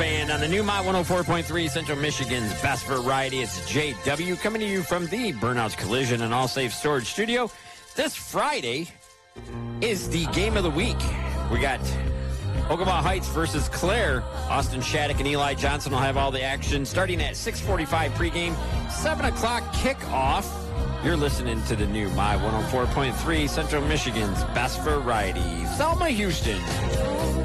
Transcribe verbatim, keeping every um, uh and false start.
Band on the new My one oh four point three, Central Michigan's best variety. It's J W coming to you from the Burnouts Collision and All Safe Storage Studio. This Friday is the game of the week. We got Ogama Heights versus Clare. Austin Shattuck and Eli Johnson will have all the action starting at six forty-five pregame, seven o'clock kickoff. You're listening to the new My one oh four point three, Central Michigan's best variety. Selma, Houston.